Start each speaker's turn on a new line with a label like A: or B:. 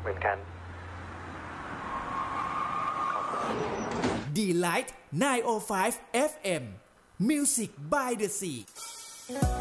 A: เหมือนกัน
B: Delight 905 FM Music by the Sea